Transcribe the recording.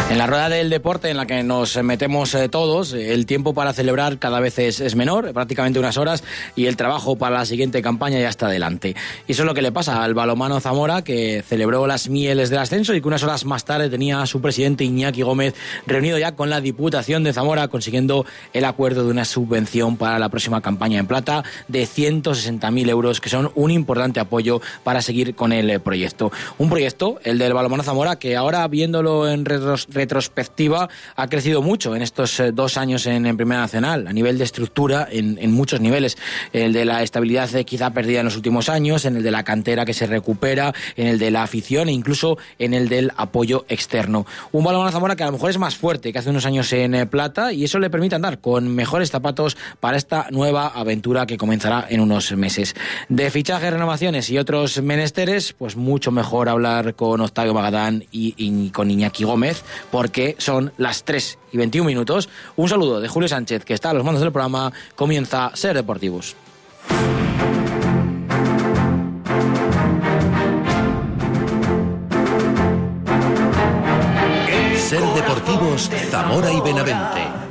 En la rueda del deporte en la que nos metemos todos, el tiempo para celebrar cada vez es menor, prácticamente unas horas, y el trabajo para la siguiente campaña ya está delante. Y eso es lo que le pasa al balonmano Zamora, que celebró las mieles del ascenso y que unas horas más tarde tenía a su presidente Iñaki Gómez reunido ya con la Diputación de Zamora, consiguiendo el acuerdo de una subvención para la próxima campaña en plata de 160.000 euros, que son un importante apoyo para seguir con el proyecto. Un proyecto, el del balonmano Zamora, que ahora, viéndolo en retrospectiva, ha crecido mucho en estos 2 años en Primera Nacional, a nivel de estructura, en muchos niveles. El de la estabilidad quizá perdida en los últimos años, en el de la cantera que se recupera, en el de la afición e incluso en el del apoyo externo. Un balonmano Zamora que a lo mejor es más fuerte que hace unos años en plata, y eso le permite andar con mejores zapatos para esta nueva aventura que comenzará en unos meses. De fichajes, renovaciones y otros menesteres, pues mucho mejor hablar con Octavio Magadán y con Iñaki Gómez, porque son las 3:21. Un saludo de Julio Sánchez, que está a los mandos del programa. Comienza Ser Deportivos. Ser Deportivos, Zamora y Benavente.